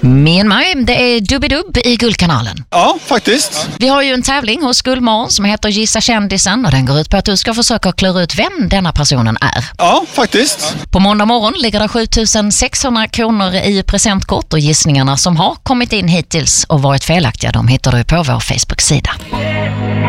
Min maj, det är Dubbidubb i Guldkanalen. Ja, faktiskt. Vi har ju en tävling hos Guldmorgon som heter Gissa kändisen och den går ut på att du ska försöka klura ut vem denna personen är. Ja, faktiskt. På måndag morgon ligger det 7600 kronor i presentkort och gissningarna som har kommit in hittills och varit felaktiga, de hittar du på vår Facebook-sida.